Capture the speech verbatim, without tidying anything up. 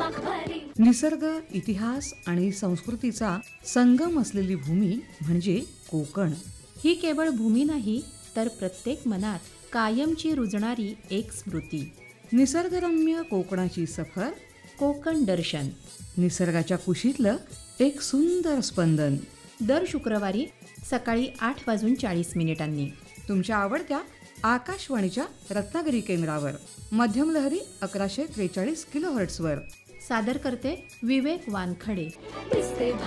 निसर्ग, इतिहास आणि संस्कृतीचा संगम असलेली भूमी म्हणजे कोकण. ही केवळ भूमी नाही तर प्रत्येक मनात कायमची रुजणारी एक स्मृती. निसर्गरम्य कोकणाची सफर, कोकण दर्शन, निसर्गाच्या कुशीतलं एक सुंदर स्पंदन. दर शुक्रवारी सकाळी आठ वाजून चाळीस मिनिटांनी तुमच्या आवडत्या आकाशवाणीच्या रत्नागिरी केंद्रावर मध्यम लहरी अकराशे त्रेचाळीस किलो हर्ट्सवर. सादर करते विवेक वानखडे.